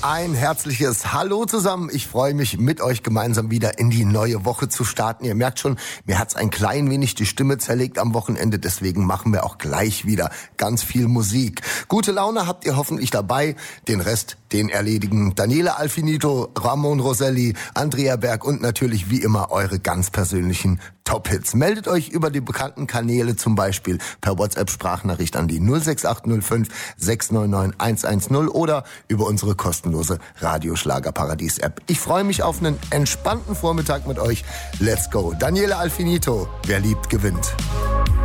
Ein herzliches Hallo zusammen. Ich freue mich, mit euch gemeinsam wieder in die neue Woche zu starten. Ihr merkt schon, mir hat's ein klein wenig die Stimme zerlegt am Wochenende. Deswegen machen wir auch gleich wieder ganz viel Musik. Gute Laune habt ihr hoffentlich dabei. Den Rest, den erledigen Daniele Alfinito, Ramon Roselli, Andrea Berg und natürlich wie immer eure ganz persönlichen Top-Hits. Meldet euch über die bekannten Kanäle, zum Beispiel per WhatsApp-Sprachnachricht an die 06805 699 110 oder über unsere kostenlose Radioschlagerparadies-App. Ich freue mich auf einen entspannten Vormittag mit euch. Let's go. Daniele Alfinito. Wer liebt, gewinnt.